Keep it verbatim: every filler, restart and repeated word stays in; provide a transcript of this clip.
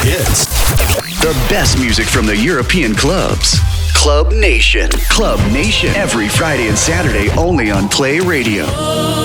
hits. The best music from the European clubs. Club Nation. Club Nation. Every Friday and Saturday only on Play Radio.